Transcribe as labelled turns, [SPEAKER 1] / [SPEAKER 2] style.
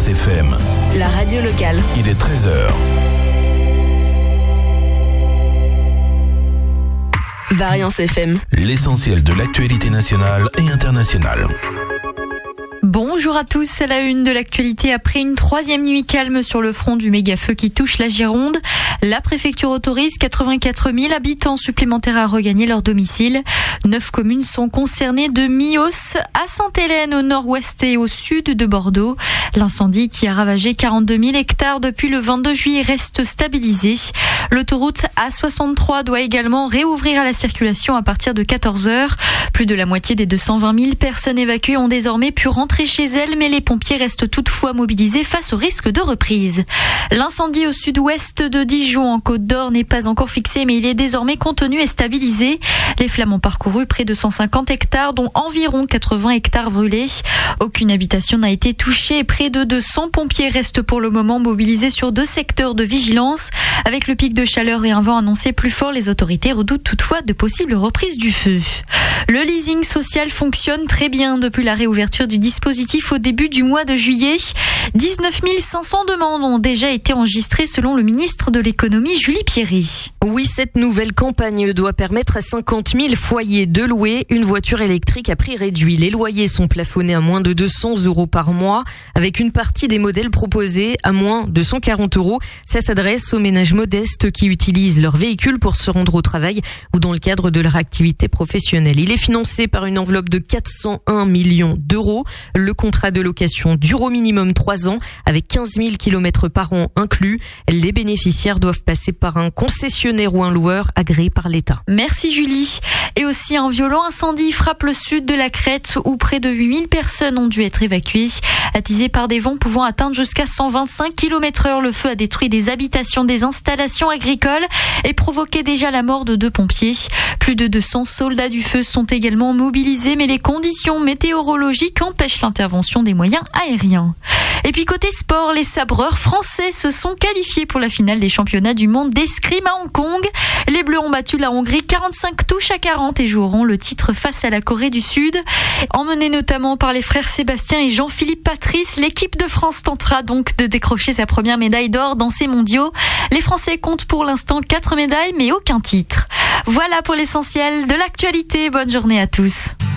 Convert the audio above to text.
[SPEAKER 1] Variance FM.
[SPEAKER 2] La radio locale.
[SPEAKER 1] Il est 13h.
[SPEAKER 2] Variance FM.
[SPEAKER 1] L'essentiel de l'actualité nationale et internationale.
[SPEAKER 3] Bonjour à tous, à la une de l'actualité. Après une troisième nuit calme sur le front du méga-feu qui touche la Gironde, la préfecture autorise 84 000 habitants supplémentaires à regagner leur domicile. 9 communes sont concernées de Mios à Sainte-Hélène au nord-ouest et au sud de Bordeaux. L'incendie qui a ravagé 42 000 hectares depuis le 22 juillet reste stabilisé. L'autoroute A63 doit également réouvrir à la circulation à partir de 14h. Plus de la moitié des 220 000 personnes évacuées ont désormais pu rentrer chez elles, mais les pompiers restent toutefois mobilisés face au risque de reprise. L'incendie au sud-ouest de Dijon en Côte d'Or n'est pas encore fixé, mais il est désormais contenu et stabilisé. Les flammes ont parcouru près de 150 hectares, dont environ 80 hectares brûlés. Aucune habitation n'a été touchée et près de 200 pompiers restent pour le moment mobilisés sur 2 secteurs de vigilance. Avec le pic de chaleur et un vent annoncé plus fort, les autorités redoutent toutefois de possibles reprises du feu. Le leasing social fonctionne très bien depuis la réouverture du dispositif au début du mois de juillet. 19 500 demandes ont déjà été enregistrées selon le ministre de l'économie Julie Pierry.
[SPEAKER 4] Oui, cette nouvelle campagne doit permettre à 50 000 foyers de louer une voiture électrique à prix réduit. Les loyers sont plafonnés à moins de 200 € par mois, avec une partie des modèles proposés à moins de 140 €. Ça s'adresse aux ménages modestes qui utilisent leur véhicule pour se rendre au travail ou dans le cadre de leur activité professionnelle. Il est financé par une enveloppe de 401 millions d'euros. Le contrat de location dure au minimum 3 ans, avec 15 000 km par an inclus. Les bénéficiaires doivent passer par un concessionnaire ou un loueur agréé par l'État.
[SPEAKER 3] Merci Julie. Et aussi un violent incendie frappe le sud de la Crète où près de 8000 personnes ont dû être évacuées. Attisé par des vents pouvant atteindre jusqu'à 125 km/h, le feu a détruit des habitations, des installations agricoles et provoqué déjà la mort de 2 pompiers. Plus de 200 soldats du feu sont également mobilisés, mais les conditions météorologiques empêchent l'intervention des moyens aériens. Et puis côté sport, les sabreurs français se sont qualifiés pour la finale des championnats du monde d'escrime à Hong Kong. Les Bleus ont battu la Hongrie 45 touches à 40 et joueront le titre face à la Corée du Sud. Emmenée notamment par les frères Sébastien et Jean-Philippe Patrice, l'équipe de France tentera donc de décrocher sa première médaille d'or dans ces mondiaux. Les Français comptent pour l'instant 4 médailles mais aucun titre. Voilà pour l'essentiel de l'actualité. Bonne journée à tous.